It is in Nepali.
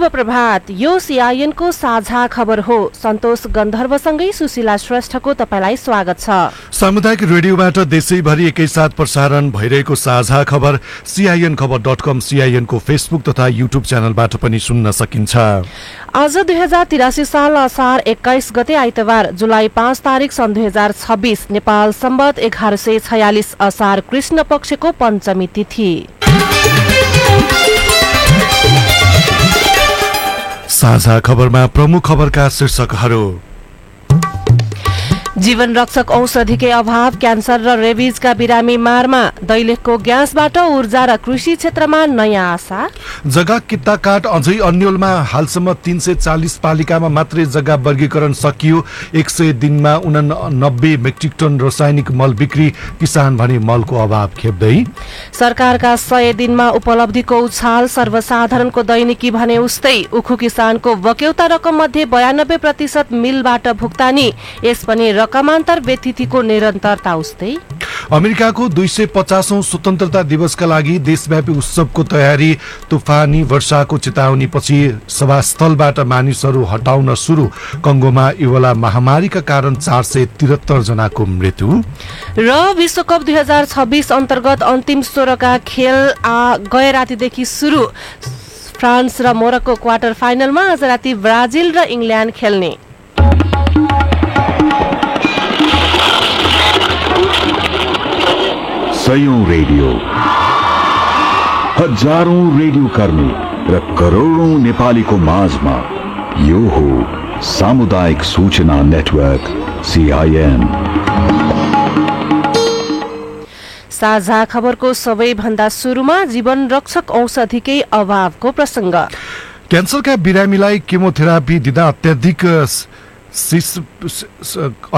शुभ प्रभात। यो सीआईएन को साझा खबर हो। सन्तोष गन्धर्वसँगै सुशीला श्रेष्ठको तपाईलाई स्वागत छ। सामुदायिक रेडियोबाट देशैभरि एकैसाथ प्रसारण भइरहेको साझा खबर CINखबर.com, CIN को फेसबुक तथा युट्युब च्यानलबाट पनि सुन्न सकिन्छ। आज 2083 साल असार 21 गते आइतबार जुलाई 5 तारिक सन् 2026 नेपाल सम्बत 1146 असार कृष्ण पक्षको पञ्चमी तिथि। साझा खबरमा प्रमुख खबरका शीर्षकहरू। जीवन रक्षक औषधिकै अभाव, क्यान्सर र रेबिजका बिरामी मारमा, दैलेखको ग्यासबाट ऊर्जा र कृषि क्षेत्रमा नयाँ आशा। जग्गा किता काट अझै अन्यलमा हालसम्म 340 पालिकामा मात्रै जग्गा वर्गीकरण सकियो। 100 दिनमा 89 मेट्रिक टन रासायनिक मल बिक्री, किसान भने मलको अभाव खेप्दै। सरकारका 100 दिनमा उपलब्धिको उछाल, सर्वसाधारणको दैनिकी भने उस्तै। उखु किसानको वक्यौता रकम मध्ये 92% मिलबाट भुक्तानी, यस पनि रकमान्तर व्यतिथिको निरन्तरता उस्तै। अमेरिकाको 250औं स्वतन्त्रता दिवसका लागि देशव्यापी उत्सवको तयारी, तुफानी वर्षाको चेतावनी पछि सभास्थलबाट मानिसहरू हटाउन सुरु। कंगोमा इबोला महामारीका कारण 473 जनाको मृत्यु। र विश्वकप 2026 अन्तर्गत अन्तिम 16 का खेल गए रातिदेखि सुरु। फ्रान्स र मोरक्को क्वार्टर फाइनलमा आज राति ब्राजिल र इङ्ल्यान्ड खेल्ने। सयौं रेडियो, हजारौं रेडियो कर्मी र करोडौं नेपालीको माझमा यो हो सामुदायिक सूचना नेटवर्क CIN। साझा खबरको सबैभन्दा सुरुमा जीवन रक्षक औषधिकै अभावको प्रसंग। क्यान्सरका बिरामीलाई केमोथेरापी दिँदा